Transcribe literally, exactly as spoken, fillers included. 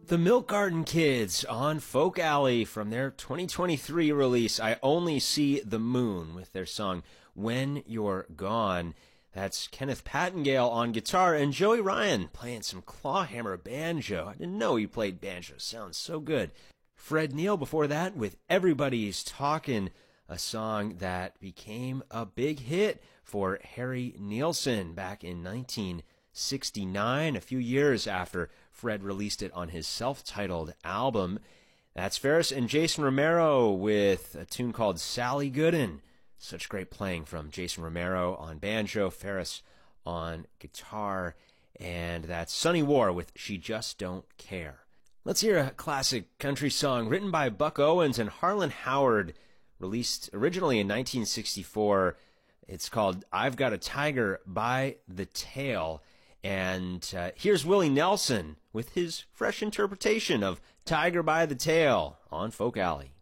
The Milk Garden Kids on Folk Alley from their twenty twenty-three release, I Only See the Moon, with their song When You're Gone. That's Kenneth Pattengale on guitar and Joey Ryan playing some clawhammer banjo. I didn't know he played banjo. Sounds so good. Fred Neil before that with Everybody's Talkin', a song that became a big hit for Harry Nilsson back in nineteen sixty-nine, a few years after Fred released it on his self-titled album. That's Ferris and Jason Romero with a tune called Sally Gooden. Such great playing from Jason Romero on banjo, Ferris on guitar, and that's Sonny War with She Just Don't Care. Let's hear a classic country song written by Buck Owens and Harlan Howard, released originally in nineteen sixty-four. It's called I've Got a Tiger by the Tail. And uh, here's Willie Nelson with his fresh interpretation of Tiger by the Tail on Folk Alley.